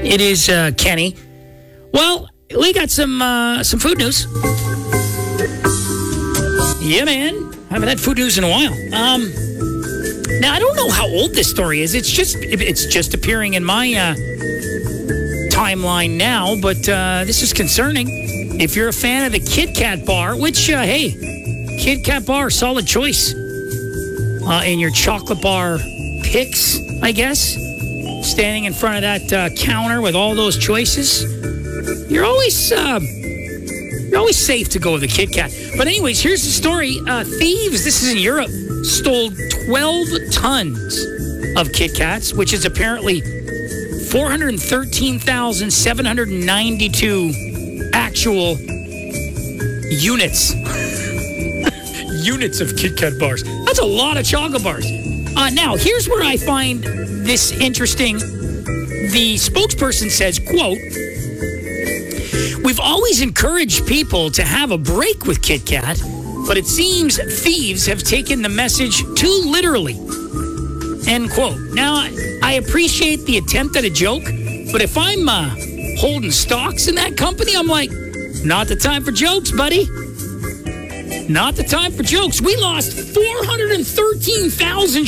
It is Kenny. Well, we got some food news. Yeah, man. Haven't had food news in a while. Now, I don't know how old this story is. It's just appearing in my timeline now, but this is concerning. If you're a fan of the Kit Kat bar, which, hey, Kit Kat bar, solid choice. In your chocolate bar picks, I guess. Standing in front of that counter with all those choices. You're always safe to go with the Kit Kat. But anyways, here's the story. Thieves, this is in Europe, stole 12 tons of Kit Kats, which is apparently 413,792 actual units. Units of Kit Kat bars. That's a lot of chocolate bars. Now, here's where I find this interesting. The spokesperson says, quote, "We've always encouraged people to have a break with Kit Kat, but it seems thieves have taken the message too literally." End quote. Now, I appreciate the attempt at a joke, but if I'm holding stocks in that company, I'm like, not the time for jokes, buddy. Not the time for jokes. We lost 413,000